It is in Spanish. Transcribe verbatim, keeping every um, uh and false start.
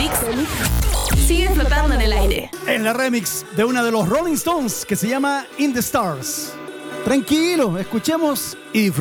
Félix sigue flotando en el aire. Es la remix de una de los Rolling Stones que se llama In the Stars. Tranquilo, escuchemos y disfrutemos.